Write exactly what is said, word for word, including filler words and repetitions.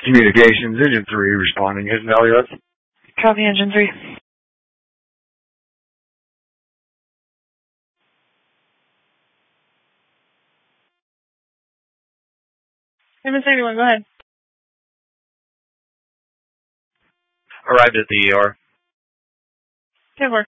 Communications, Engine three responding. Isn't Elliot? Copy, Engine three. M S eighty-one, go ahead. Arrived at the E R. ten four.